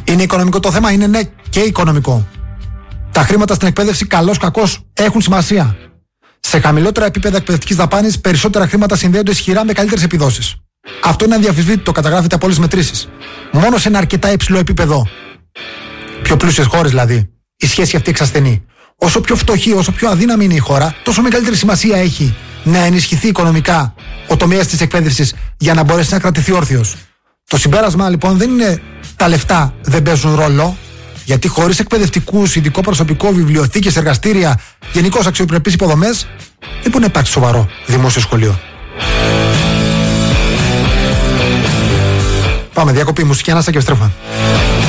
Είναι οικονομικό το θέμα, είναι ναι και οικονομικό. Τα χρήματα στην εκπαίδευση, καλώς κακώς, έχουν σημασία. Σε χαμηλότερα επίπεδα εκπαιδευτικής δαπάνης, περισσότερα χρήματα συνδέονται ισχυρά με καλύτερες επιδόσεις. Αυτό είναι αδιαφυσβήτητο, καταγράφεται από όλες τις μετρήσεις. Μόνο σε ένα αρκετά υψηλό επίπεδο, πιο πλούσιες χώρες δηλαδή, η σχέση αυτή εξασθενεί. Όσο πιο φτωχή, όσο πιο αδύναμη είναι η χώρα, τόσο μεγαλύτερη σημασία έχει να ενισχυθεί οικονομικά ο τομέας της εκπαίδευσης για να μπορέσει να κρατηθεί όρθιος. Το συμπέρασμα λοιπόν δεν είναι τα λεφτά δεν παίζουν ρόλο, γιατί χωρίς εκπαιδευτικούς, ειδικό προσωπικό, βιβλιοθήκες, εργαστήρια, γενικώς αξιοπρεπείς υποδομές, δεν μπορεί να υπάρξει σοβαρό δημόσιο σχολείο. Πάμε, διακοπή, μουσική ανάσα και επιστρέφουμε.